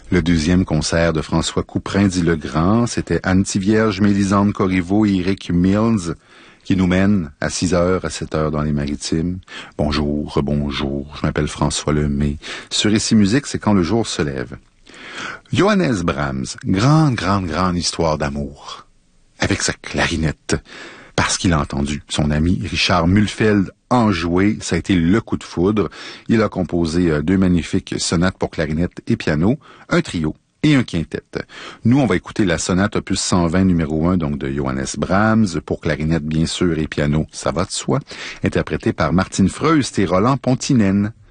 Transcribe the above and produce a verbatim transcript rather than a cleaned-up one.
Le deuxième concert de François Couperin dit Le Grand, c'était Anne Tivierge, Mélisande Corriveau et Eric Mills qui nous mènent à six heures, à sept heures dans les Maritimes. Bonjour, rebonjour, je m'appelle François Lemay. Sur Ici Musique, c'est quand le jour se lève. Johannes Brahms, grande, grande, grande histoire d'amour. Avec sa clarinette. Parce qu'il a entendu son ami Richard Mühlfeld en jouer, ça a été le coup de foudre. Il a composé euh, deux magnifiques sonates pour clarinette et piano, un trio et un quintet. Nous, on va écouter la sonate opus cent vingt numéro un, donc de Johannes Brahms, pour clarinette bien sûr et piano, ça va de soi, interprétée par Martine Freust et Roland Pontinen.